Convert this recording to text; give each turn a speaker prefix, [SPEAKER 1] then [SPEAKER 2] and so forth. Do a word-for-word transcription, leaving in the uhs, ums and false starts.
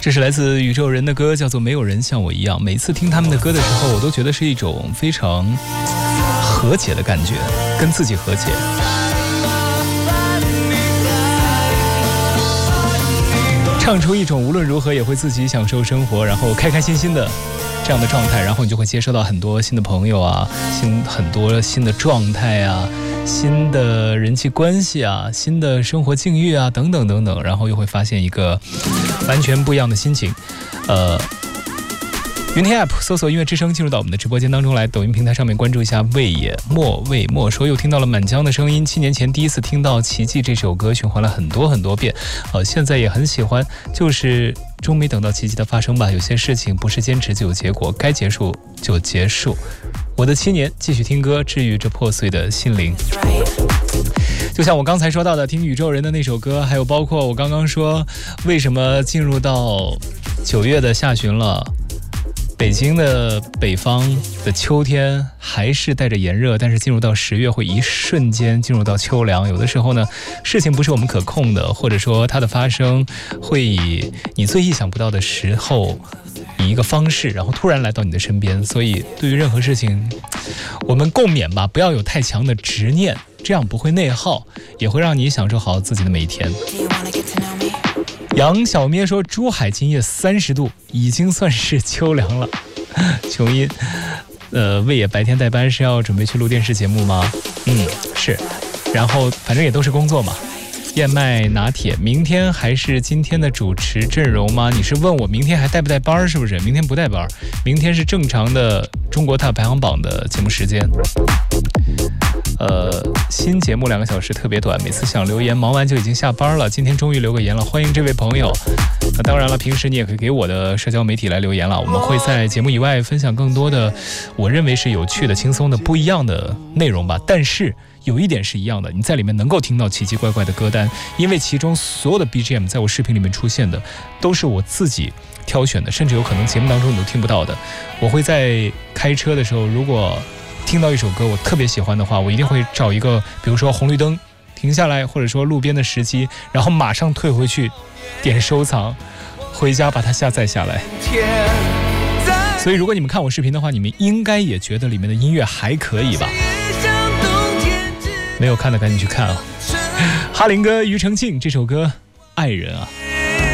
[SPEAKER 1] 这是来自宇宙人的歌，叫做《没有人像我一样》。每次听他们的歌的时候，我都觉得是一种非常和解的感觉，跟自己和解。唱出一种无论如何也会自己享受生活，然后开开心心的这样的状态，然后你就会接收到很多新的朋友啊，新很多新的状态啊，新的人际关系啊，新的生活境遇啊，等等等等，然后又会发现一个完全不一样的心情。呃，云听 App 搜索音乐之声进入到我们的直播间当中来，抖音平台上面关注一下魏野莫魏莫说，又听到了满江的声音。七年前第一次听到《奇迹》这首歌，循环了很多很多遍，呃，现在也很喜欢，就是终没等到奇迹的发生吧。有些事情不是坚持就有结果，该结束就结束。我的七年，继续听歌，治愈这破碎的心灵。就像我刚才说到的，听宇宙人的那首歌，还有包括我刚刚说，为什么进入到九月的下旬了，北京的北方的秋天还是带着炎热，但是进入到十月会一瞬间进入到秋凉。有的时候呢，事情不是我们可控的，或者说它的发生会以你最意想不到的时候，以一个方式，然后突然来到你的身边。所以对于任何事情，我们共勉吧，不要有太强的执念，这样不会内耗，也会让你享受好自己的每一天。杨小咩说，珠海今夜三十度，已经算是秋凉了。琼音，呃，魏野白天带班是要准备去录电视节目吗？嗯，是。然后反正也都是工作嘛。燕麦拿铁，明天还是今天的主持阵容吗？你是问我明天还带不带班是不是？明天不带班，明天是正常的中国大排行榜的节目时间。呃，新节目两个小时特别短，每次想留言忙完就已经下班了，今天终于留个言了，欢迎这位朋友。那当然了，平时你也可以给我的社交媒体来留言了，我们会在节目以外分享更多的我认为是有趣的、轻松的、不一样的内容吧。但是有一点是一样的，你在里面能够听到奇奇怪怪的歌单，因为其中所有的 B G M 在我视频里面出现的都是我自己挑选的，甚至有可能节目当中你都听不到的。我会在开车的时候，如果听到一首歌我特别喜欢的话，我一定会找一个比如说红绿灯停下来，或者说路边的时机，然后马上退回去点收藏，回家把它下载下来。所以如果你们看我视频的话，你们应该也觉得里面的音乐还可以吧，没有看的赶紧去看啊。哈林哥庾澄庆这首歌爱人啊。